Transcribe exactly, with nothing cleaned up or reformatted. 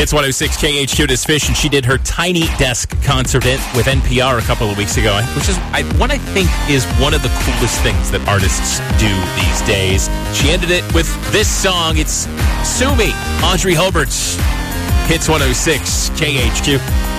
Hits one oh six K H Q This Fish, and she did her Tiny Desk concert with N P R a couple of weeks ago, which is I, what I think is one of the coolest things that artists do these days. She ended it with this song. It's Sue Me, Audrey Hobart. Hits one oh six K H Q.